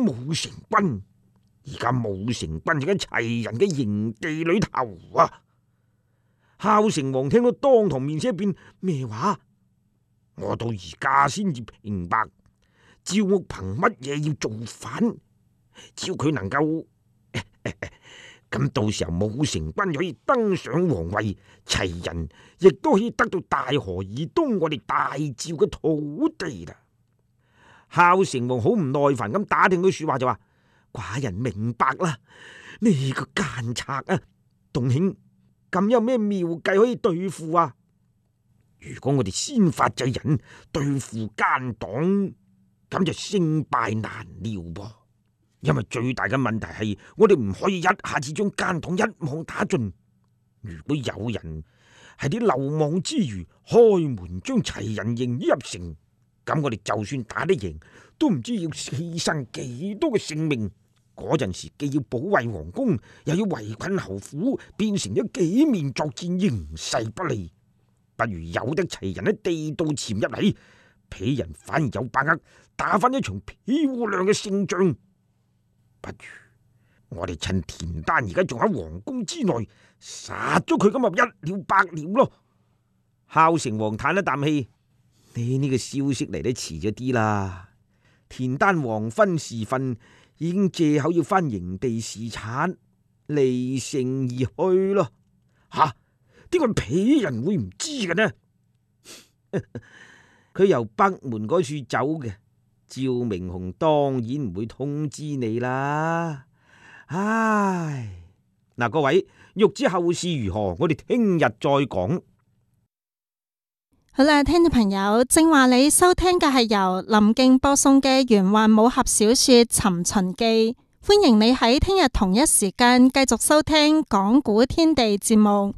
武成軍，而家武成軍就喺齊人嘅營地裏頭啊！孝成王聽到當堂面色一變，咩話？我到而家先至明白，趙牧憑乜嘢要造反？只要佢能夠，咁到時候武成軍就可以登上皇位，齊人亦都可以得到大河以東我哋大趙嘅土地啦。孝成王好唔耐煩咁打聽佢說話就話：寡人明白啦，呢個奸賊啊，董卿咁有咩妙計可以對付啊？如果我哋先發制人對付奸黨，咁就勝敗難料噃。因為最大嘅問題係我哋唔可以一下子將奸黨一網打盡。如果有人係啲漏網之魚，開門將齊人迎入城，咁我哋就算打得贏，都唔知要犧牲幾多嘅性命。嗰陣時既要保衛皇宮，又要圍困侯府，變成咗幾面作戰，形勢不利。不如由得齊人喺地道潛入嚟，鄙人反而有把握打翻一場漂亮嘅勝仗。不如我哋趁田丹而家仲喺皇宮之內，殺咗佢，咁咪一了百了咯。孝成王嘆一啖氣，呢個消息嚟得遲咗啲啦。田丹黃昏時分已經借口要翻營地視察，離城而去咯。吓，點解鄙人會唔知嘅呢？佢由北門嗰處走嘅，趙明鴻當然唔會通知你啦。唉，嗱，各位欲知後事如何，我哋聽日再講。 好啦，聽眾朋友，正話你收聽嘅係由林敬播送嘅玄幻武俠小說《尋秦記》，歡迎你喺聽日同一時間繼續收聽講古天地節目。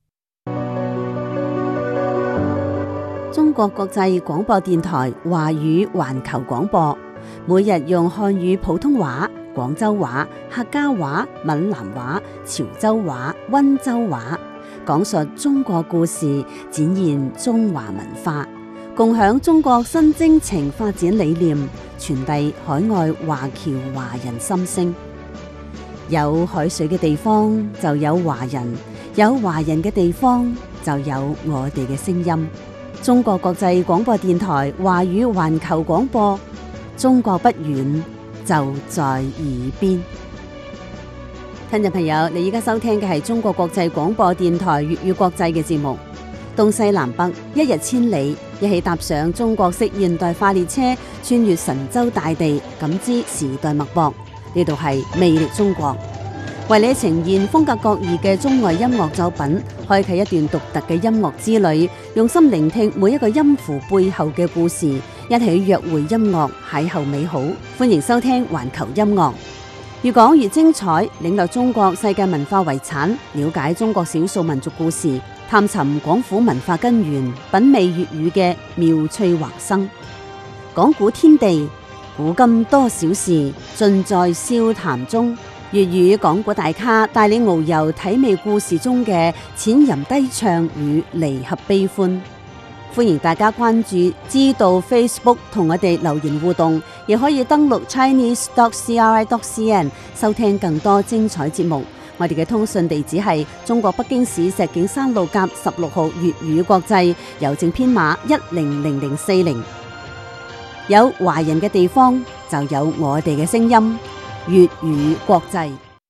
中國國際廣播電台華語環球廣播，每日用漢語普通話、廣州話、客家話、閩南話、潮州話、溫州話，講述中國故事，展現中華文化，共享中國新征程發展理念，傳遞海外華僑華人心聲。有海水嘅地方就有華人，有華人嘅地方就有我哋嘅聲音。中國國際廣播電台華語環球廣播，中國不遠，就在耳邊。聽眾朋友，你而家收聽嘅係中國國際廣播電台粵語國際嘅節目。東西南北，一日千里，一起踏上中國式現代化列車，穿越神州大地，感知時代脈搏。呢度係魅力中國，為你呈現風格各異嘅中外音樂作品，開啟一段獨特嘅音樂之旅，用心聆聽每一個音符背後嘅故事，一起約會音樂，邂逅美好。歡迎收聽環球音樂，越講越精彩，領略中國世界文化遺產，了解中國少數民族故事，探尋廣府文化根源，品味粵語嘅妙趣橫生。講古天地，古今多少事，盡在笑談中。粵語講古大咖帶你遨遊體味故事中嘅淺吟低唱與離合悲歡。歡迎大家關注知道 Facebook 同我哋留言互動，亦可以登錄 chinese.cri.cn 收聽更多精彩節目。我哋嘅通訊地址係中國北京市石景山路甲16號粵語國際，郵政編碼100040。有華人嘅地方就有我哋嘅聲音，粵語國際。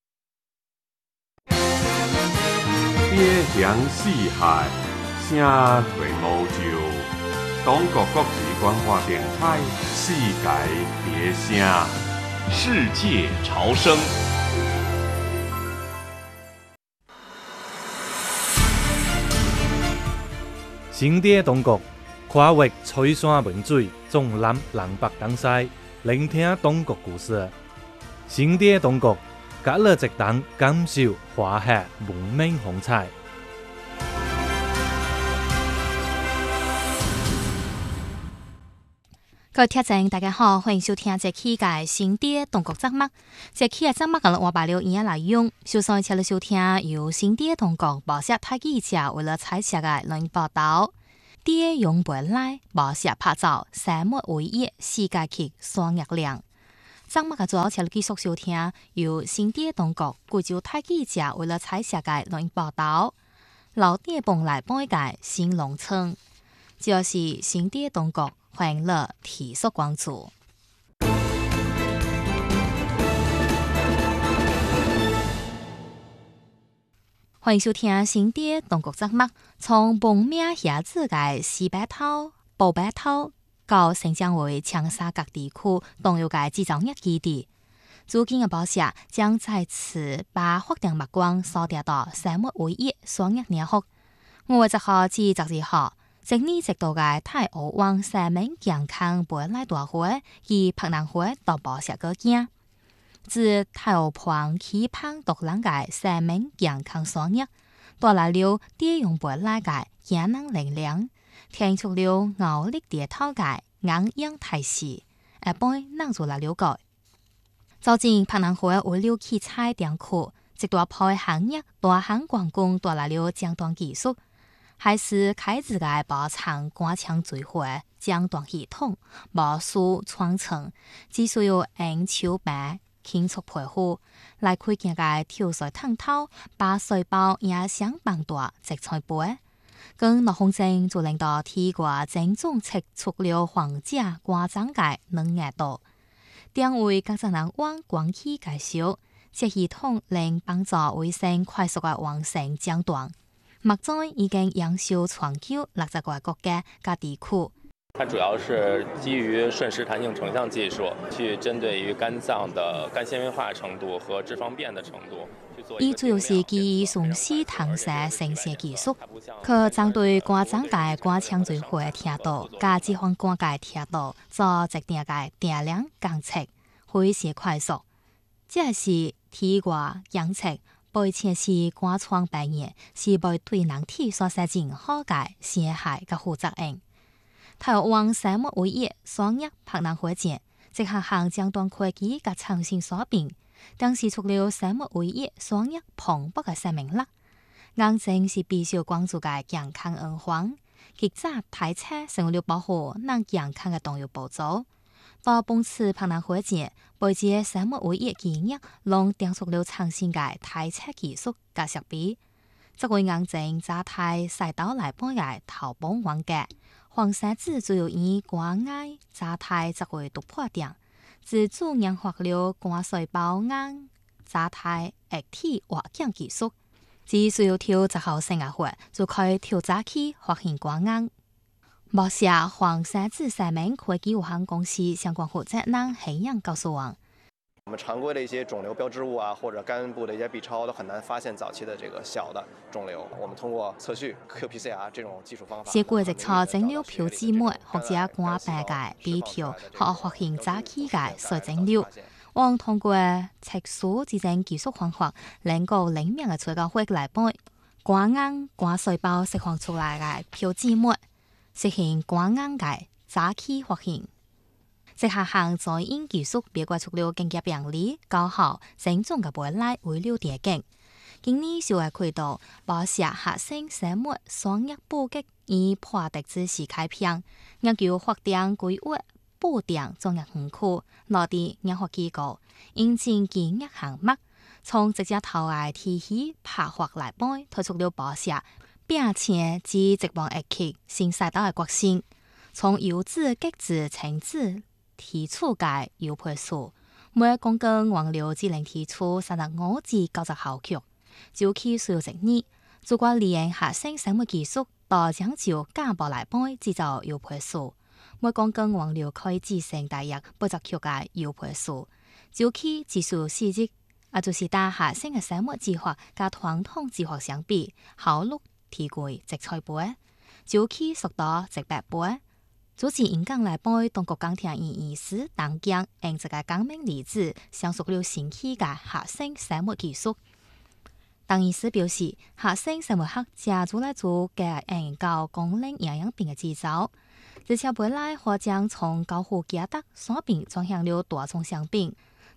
邊疆四海，聲隨無就。中國國際廣播電台，世界別聲， 世界潮生。 新地中國，跨越翠山文水，縱覽南北東西，聆聽中國故事。新地中國，隔了一檔感受華夏文明風采。 各位聽眾大家好，歡迎收聽這期嘅新地中國節目。這期嘅節目我把了音樂來用，首先請你收聽由新地中國報社太記者為了採寫嘅內容報道。地用本來報社拍照，沙漠唯一世界級雙月亮。 昨麦嘅早請繼續收聽由新店當局貴州大記者為了採寫嘅錄音報道，老爹幫來幫嘅新農村，就是新店當局歡迎了提速關注。歡迎收聽新店當局節目，從報名寫字嘅西北頭、寶北頭到新疆為長沙各地區都有嘅製造業基地。如今嘅報社將再次把發電目光鎖定到生物為業雙業領域。5月10號至12號，悉尼直到嘅泰澳灣生命健康杯來大會與柏南會到報社個見。自泰澳旁期盼獨lan嘅生命健康雙業，帶來了低用杯來嘅健能力量，提出了熬力跌頭嘅硬氧體系，一般能做來了解。最近柏南會為了器材店區，直到派行業大行廣工帶來了尖端技術，還是開始嘅包場加強聚會尖端系統，無數傳承，只需要按手板。輕速配合來開見嘅跳水探討，把水包也想辦大直菜杯。跟羅洪正就令到提過正宗測出了皇家瓜長嘅能額度，定位更加能往廣起介紹，這系統令幫助衛生快速嘅完成階段。目前已經營銷全球60個國家及地區。 它主要是基於瞬時彈性成像技術，去針對於肝臟的肝纖維化程度和脂肪變的程度。 伊主要是基於瞬時彈射生成技術，可針對肝臟嘅肝腔聚會程度、加脂肪肝嘅程度做特定嘅定量監測，非常快速。這是提過監測，背前是肝瘡病人是被對人體所設定好嘅傷害嘅負責人。台灣生物為業雙業柏南會展，即係行將當科技及創新所變，當時除了生物為業雙業蓬勃嘅生命力，眼睛是必須關注嘅健康安環，其實體車成為了保護人健康嘅重要步驟。到本次柏南會展，背接生物為業企業，攏訂出了創新嘅體車技術及設備，則為眼睛揸太賽道來幫嘅頭部環節。黃沙子主要以肝癌炸態作為突破點，自主研發了肝細胞癌炸態液體活檢技術，只需要調10號生活就可以調炸起發現肝癌。目前黃沙子生命科技有限公司相關負責人黑陽告訴我。 我們常規的一些腫瘤標誌物啊，或者肝部的一些 B 超都很難發現早期的這個小的腫瘤。我們通過測序 qPCR 這種技術方法， 結果直測整了標誌物或者肝病嘅 B 條，可發現早期嘅水腫瘤。我通過測數指證技術方法，能夠靈敏嘅催告會來幫肝癌肝細胞釋放出來嘅標誌物，實現肝癌嘅早期發現。即係行在因技術別過出了更加便利、高效、正宗嘅杯來為了點勁。今年小嘅渠道，報社學生生物雙業布局以破特知識開闢，研究發電規劃、布電專業園區、內地研發機構、引進建業項目，從直接投嘅體系拍發來幫推出了報社，並且至直播一期新賽道嘅革新，從優質、極致、精緻。提出嘅優配數，每公斤黃料只能提出35至90毫克，就期需要1年。如果利用學生生物技術，到將就加步來幫製造優配數，每公斤黃料可以製成大約80克嘅優配數，就期只需要4日。就是大學生嘅生物計劃加傳統計劃相比，效率提貴1倍倍，就期速度100倍。主持演講來幫當局鋼鐵醫師當講，用這個講明例子，詳述了新起嘅學生生物技術。當醫師表示，學生生物學加入來做嘅研究功能營養品嘅製造，而且未來或將從高附價值產品轉向了大宗商品，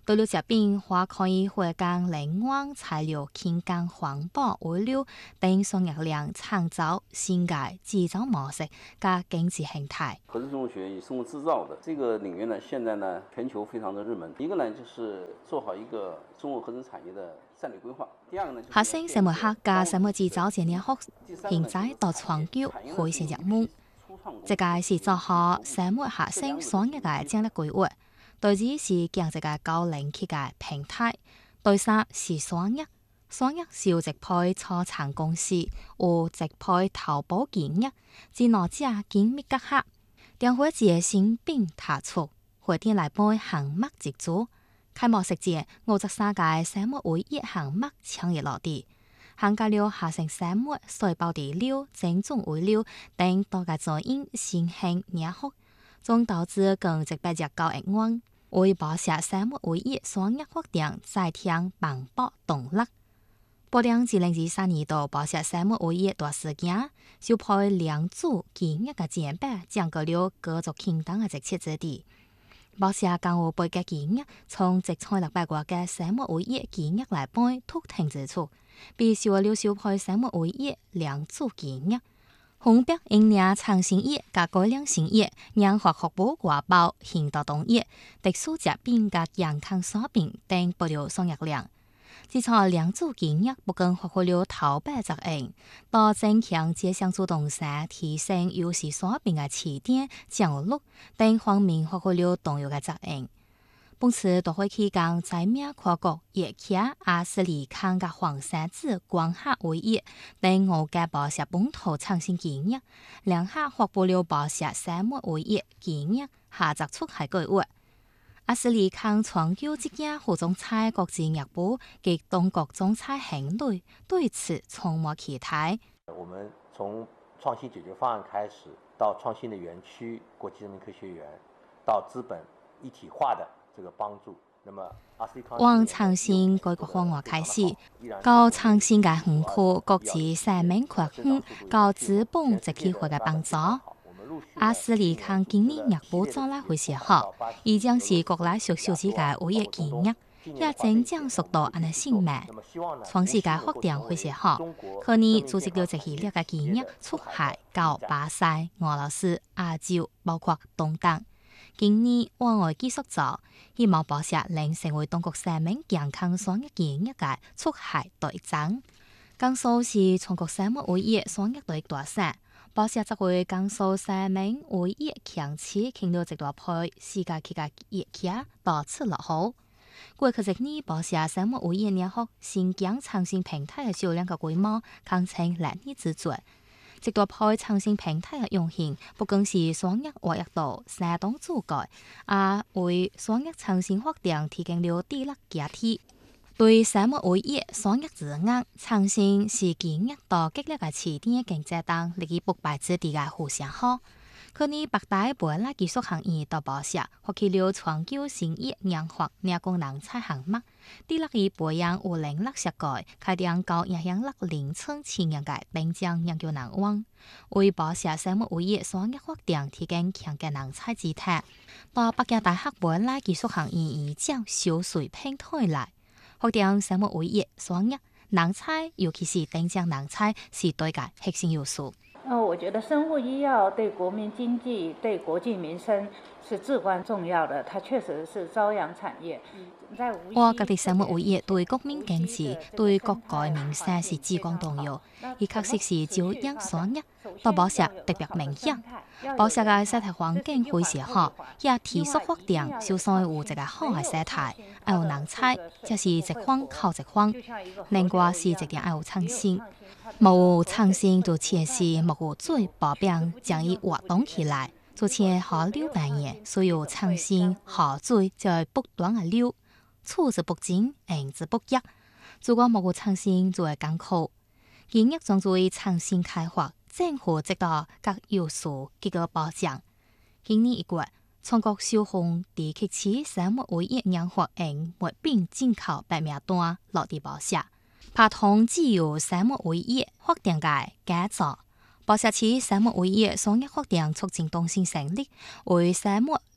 对了这边还可以回讲另外材料轻钢环保物料等双业量创造新的制造模式加经济形态。 核资中学与生物制造的这个领域呢，现在呢全球非常的热门。一个呢就是做好一个中国核生产业的战略规划。第二个呢， 学生生物学加生物制造这两学现在到全球开始入门。这个是做好生物学生双业的战略规划。第二是建一个高龄期的平台，第三是双业。双业是由直配初创公司有直配淘宝经验，至两者紧密结合，电火节新品推出，会店内杯项目集组。开幕式节53届生物会议项目抢热落地，涵盖了下层生物、细胞地料、整种物料等多个作因新兴领域。總導致更119億元，為保持生物會議雙業發展再添蓬勃動力。保定2023年度保持生物會議大事件，就派兩組建議嘅前輩講過了各族傾談嘅直接之地。保持更有背嘅建議，從直採600個嘅生物會議建議來背突停之處，必須了小派生物會議兩組建議。紅白營養創新業加改良新業，讓學學部掛包現代動業，特殊疾病加健康所病等保留雙業量。自從兩組建議不僅發揮了頭擺作用，到增強這項主動性，提升優勢所病嘅起點、降率等方面發揮了重要嘅作用。本次大會期間，在美跨國熱劇阿斯利康嘅黃山子光客會議等5個保持本土創新建議，兩下發布了保持生物會議建議下集出係計劃。阿斯利康長久職業副總裁國際業部及東國總裁邢磊對此充滿期待。 我們從創新解決方案開始，到創新的園區、國際人民科學園，到資本一體化的這個幫助。 往創新改革方案開始，到創新嘅園區國際生命擴展，到資本集體化嘅幫助。阿斯利康今年業部招來會時候，已經是國內少數幾個會議建議，也增長速度按新慢。創世界發展會時候，去年組織了一系列嘅建議出海到巴西、俄羅斯、亞洲，包括東東。今年往外繼續做，希望保持能成為中國生命健康雙業建議嘅出海隊長。江蘇是全國生物會議雙業隊大省。保持則會江蘇生命會議強次傾到一大批世界級嘅熱劇到此落後。過去1年保持生物會議年學新疆創新平台嘅數量嘅規模堪稱難以置信。一大批創新平台嘅用現不僅是雙業活躍度相當足夠，也為雙業創新發展提供了地力基地。對生物會議雙業資源創新是建議到激烈嘅起點經濟當利益不敗之地嘅互相好。去年北大本來技術行業到保社發起了長久新業研發人工人才項目，地力以培養有能力設計開展高影響力零層前沿嘅並將研究能網，為保社生物會議雙業發展提供強嘅人才資產。到北京大學本來技術行業已將小水平台來。發展生物會議雙業人才，尤其是頂尖人才，是對嘅核心要素。 我覺得生物醫藥對國民經濟、對國計民生是至關重要的，它確實是朝陽產業。 我覺得生物會議對國民經濟、對國計民生是至關重要，而確實是朝陽雙業，到保社特別明顯。保社嘅生態環境非常好，也提速發展，就算有一個好嘅生態，要有人才，就是一方靠一方。另外是一定要有創新，冇有創新就切是冇有水保病，將伊活動起來，就切河流扮演，所以有創新河水就會不斷嘅流，處之不盡，應之不竭。如果冇有創新就會艱苦。建議專注於創新開發。政府直到各要素結果保障。今年1月，全國小紅地區市生物會議研發應物品進口白名單落地保社，拍通自由生物會議發展嘅改造。保社市生物會議雙業發展促進中心成立，為生物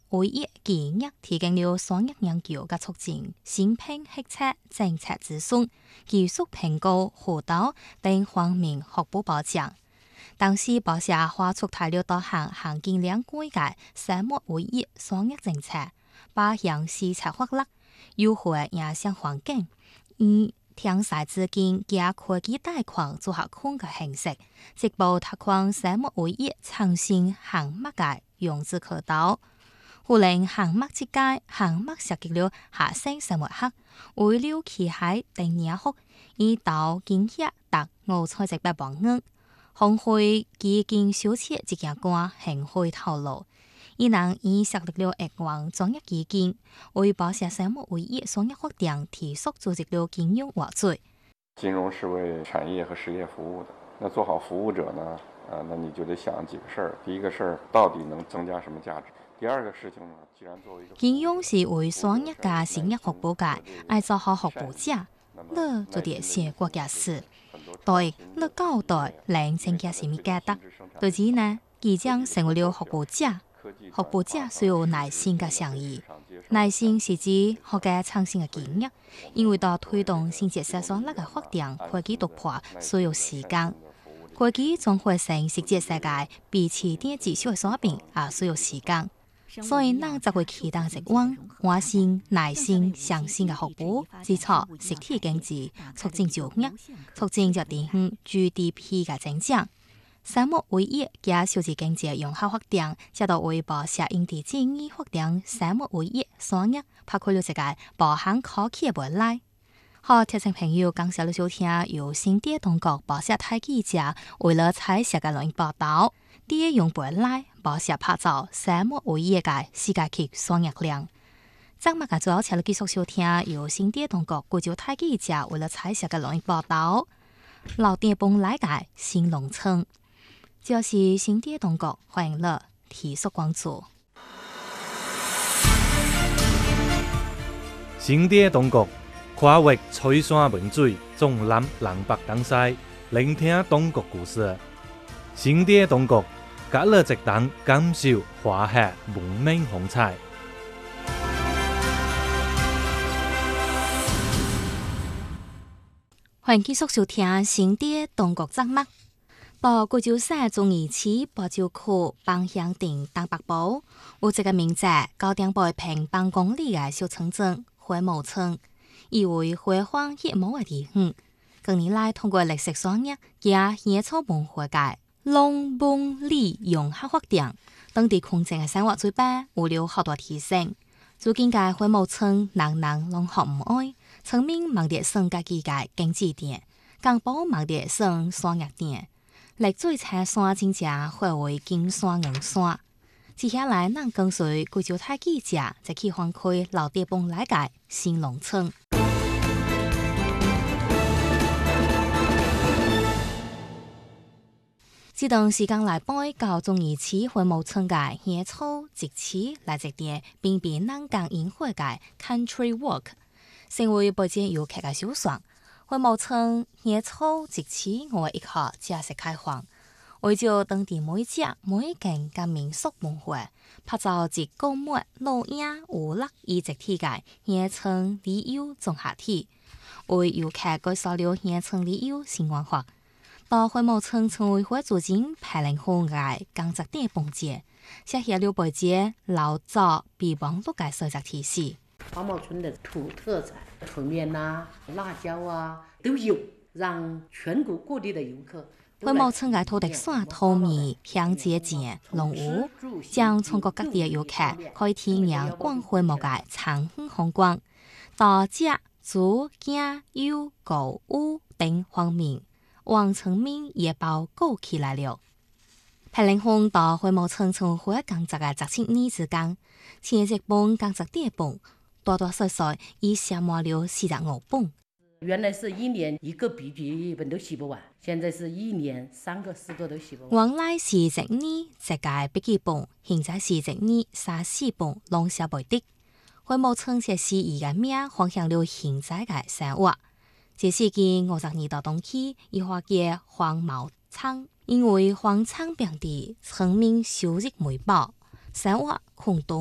唯一建议提供了双语研究嘅促進、新品核測、政策諮詢、技術評估、輔導等方面學補保障。當時報社發出大量多項行政兩改嘅生活唯一雙語政策，把向視察發力，優惠影響環境，以天使資金加科技貸款組合款嘅形式，直播拓寬生活唯一創新項目嘅融資渠道。互令項目設計、項目設計了下生生活學、為了期海定年學，以到經濟達5,700萬元。紅會基金小切一件官行會透露，伊能以設立了億元專業基金，為報社生活唯一雙語發展提速組織了金融活水。 金融是為產業和實業服務的，那做好服務者呢？那你就得想幾個事兒。第一個事兒到底能增加什麼價值？第二個事情呢？既然作為一個金融是為雙語嘅新業服務界，愛做好服務者，你做啲些國家事。對，你交代令增加什麼價值？對此呢，即將成為了服務者。服務者需要耐心嘅倡議，耐心是指學嘅創新嘅經驗，因為到推動新設施所得嘅發展科技突破需要時間。科技將會成實際世界彼此電子小嘅所變，也需要時間。所以，咱就會期待一往換心、耐心、相信嘅服務，支持實體經濟，促進就業，促進就地方 GDP 嘅增長。生活唯一加數字經濟融合發展，直到為報社因地制宜發展生活唯一雙語，包括了一個包含科技嘅未來。好，聽眾朋友，感謝你收聽由新店同國報社台記者為了採寫嘅錄音報道，啲用未來報社拍照生活唯一嘅世界級雙語量。今日嘅主要請你繼續收聽由新店同國貴州台記者為了採寫嘅錄音報道，老店幫來嘅新農村。就是新店同國歡迎你提速關注。 新店同國跨越翠山文水，縱覽南北東西，聆聽東國故事。新店同國隔了一檔感受華夏文明風采。 歡迎繼續收聽新店同國節目。到貴州省遵義市芭蕉區邦鄉鎮東北部，有一個名跡高點北平8公里嘅小村鎮回眸村，以為輝煌熱鬧嘅地方。近年來，通過歷史雙語加野草文化嘅農文理融合發展，當地空間嘅生活水平有了好大提升。如今嘅回眸村人人攏學唔愛，村民忙着省家己嘅經濟點，幹部忙着省雙語點。歷水青山真正化為金山銀山。接下來，咱跟隨貴州台記者，就去翻開老地幫來嘅新農村。這段時間來背到遵義市回眸村嘅野草植市來一點邊邊南港宴會嘅 Country Walk， 成為北京遊客嘅首選。回眸村野草植市我一號正式開放，為咗當地每家每間嘅民俗文化，拍照一個月錄影有6億集體嘅野村旅遊綜合體，為遊客介紹了野村旅遊新文化。到回眸村村委會主任派領戶外工作點蹦節，寫下了北京老早備忘錄嘅設計提示。 回眸村的土特產，藤麵啊、辣椒啊都有，讓全國各地的遊客。 回眸村嘅土特產透明、偏節儉、濃郁，將全國各地嘅遊客可以體驗往回眸嘅長興風光，到食、住、行、遊、購物等方面，往村民也包裹起來了。派領戶到回眸村村會工作嘅17年之間，前日本工作點本。多多少少已寫滿了45本。 原來是1年1個筆記本都寫不完，現在是1年3個4個都寫不完。 原來是1年1個筆記本，現在是1年3、4本攏寫不得。回眸村這是伊個名方向了現在個生活。這是件50年到冬期伊話嘅黃茅倉，因為黃倉平地村民收入微薄，生活困頓。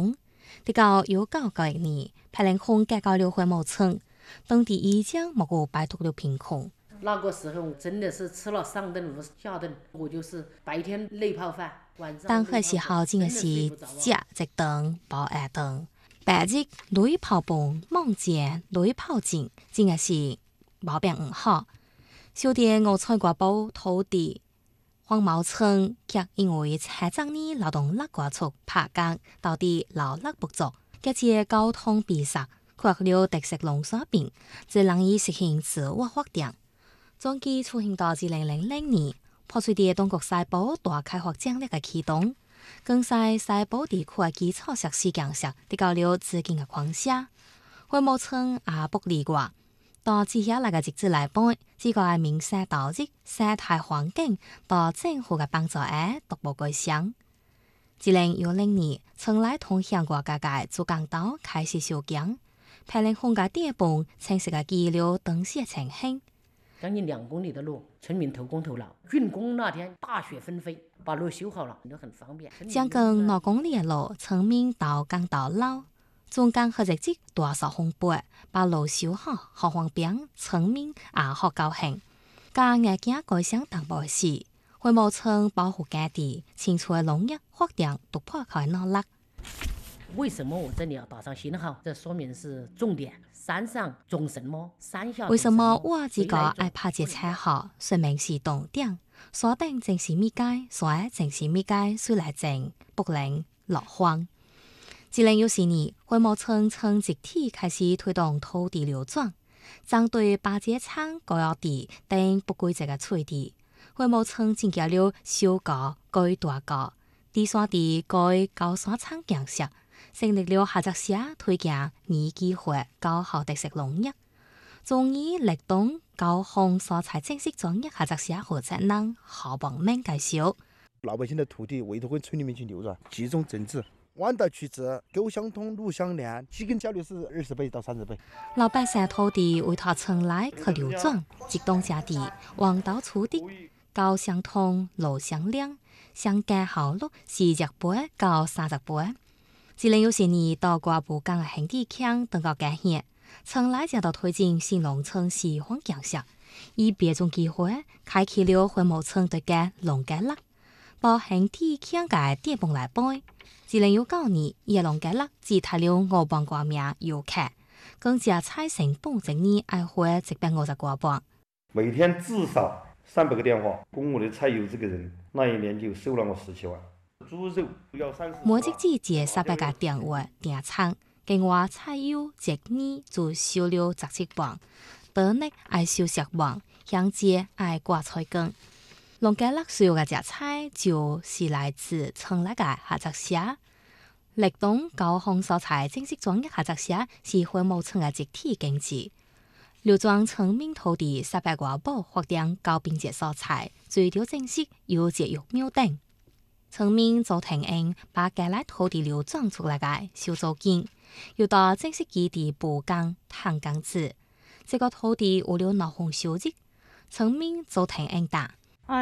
直到1991年，派领空改造了会谋村，当地已经蘑菇摆脱了贫困。 那个时候真的是吃了上顿不下顿，我就是白天累泡饭，晚上。 当迄时候真的是食一顿饱下顿，白日累泡饭，梦见累泡井，真的是毛病唔好。小弟我采过包土地，黄茅村却因为财政呢劳动力过速拍工，导致劳力不足，加之交通闭塞，缺了特色农产品，只难以实行自我发展。总计出现到2000年，破碎地当局西部大开发战略嘅启动，更使西部地区嘅基礎設施建設得到了資金嘅框架。會謀村也不例外。到接下來嘅日子來看，這個民生導致生態環境到政府嘅幫助下逐步改善。2010年，村內通向國家嘅主港島開始修建，派領空嘅地盤清晰嘅記錄當時嘅情形。 將近2公里的路，村民投工投勞。竣工那天大雪紛飛，把路修好了，都很方便。 將近2公里嘅路，村民到港島路，中間和日子大掃紅白，把路修好，好方便，村民也好高興。加眼鏡改善淡薄時，會謀村保護基地，清楚嘅農業發展突破開努力。 為什麼我這裡要打上星號？這說明是重點。山上種什麼？山下為什麼我這個愛拍這彩號？說明是重點。鎖定正是咪街，所以正是咪街，雖來正不能落荒。2014年，會謀村從集體開始推動土地流轉，針對巴結廠、高壓地等不規則嘅取地，會謀村增加了小高、改大高、低山地改高山廠建設。成立了合作社，推薦二機會高效特色農業，仲以瀝東高雄蔬菜正式專業合作社負責人何幫明介紹。 老百姓的土地委托回村裡面去流轉，集中整治，彎道曲折，溝相通，路相連，基根交流是20倍到30倍。 老百姓土地委托村內去流轉，集中價地，彎道處地，溝相通，路相連，相間效率40倍到30倍。2014年到瓜埔港嘅兄弟鄉登高改憲，村內將到推進新農村示範建設，以別種機會開啟了會謀村對嘅農改勒，把兄弟鄉嘅地盤來搬。2019年，伊嘅農改勒只睇了5磅瓜苗遊客，更加採成本整年愛回150瓜磅。 每天至少300個電話，供我的菜油這個人，那一年就收了我17萬。 每節至接300個電話訂餐，跟我菜油一年就收了17磅，當日愛收10磅，鄉節愛掛菜羹。農改勒所有嘅食材就是來自村內嘅合作社，瀝東高雄蔬菜正式專業合作社是會謀村嘅集體經濟，流轉村民土地300多畵發展高品質蔬菜，水稻正式有節育苗等。村民做停應把該來土地流轉出來嘅收租金，又到正式基地補耕談耕子，這個土地有了鬧紅收益，村民做停應打。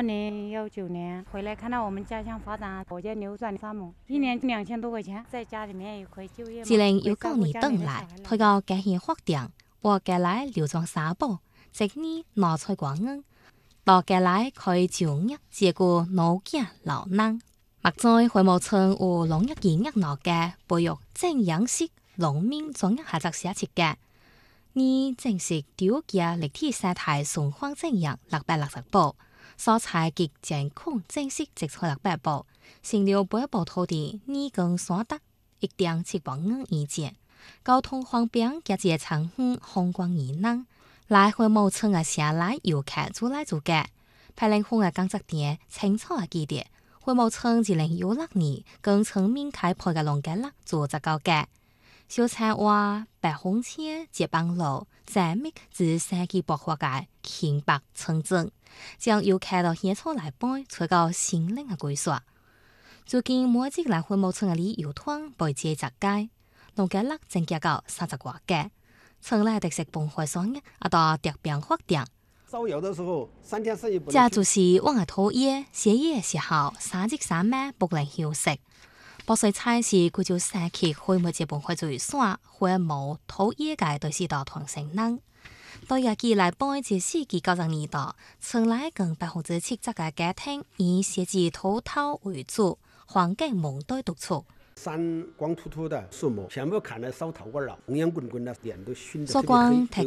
2019年回來看到我們家鄉發展，我家流轉3畝，1年2000多塊錢，在家裡面也可以就業。 2019年登來，推到該縣發展，我該來流轉3畵，一年拿出光恩，到該來可以就業，結果老家老難。目前會謀村有農業技藝腦嘅培育正養式農民專業合作社設計，而正式調價立體生態循環正養660畵，蔬菜及健康正式植出600畵，成了8畵土地二更所得1.7萬元以前，交通方便加捷長遠空光宜能，來會謀村嘅社內遊客做來做嘅，派領空嘅工作點清楚嘅記憶。會謀村2016年跟村民開闢嘅農改勒做雜交嘅，小菜花、白紅車、接棒路、精密至世紀博化嘅輕白村鎮，將遊客到現場來搬，取到心靈嘅歸屬。最近每日來會謀村嘅旅遊團被接雜街，農改勒增加到30多個，村內特色本會商業啊到特別發展。 燒窯的時候3天4夜不能。 這就是我嘅土業，寫嘢時候3日3晚不能休息。 博水菜是佢就社區開幕節本開最山，會冇土野嘅對是道同成能。到日記嚟幫一世紀90年代，從來更70%嘅家庭以寫字土陶為主，環境蒙對獨處。 山光秃秃的樹木，全部砍來燒陶罐了，紅煙滾滾的，臉都燻得。 所講